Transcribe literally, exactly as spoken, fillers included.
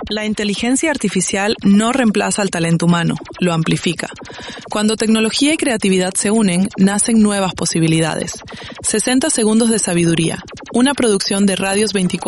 La inteligencia artificial no reemplaza al talento humano, lo amplifica. Cuando tecnología y creatividad se unen, nacen nuevas posibilidades. sesenta segundos de sabiduría, una producción de Radios veinticuatro.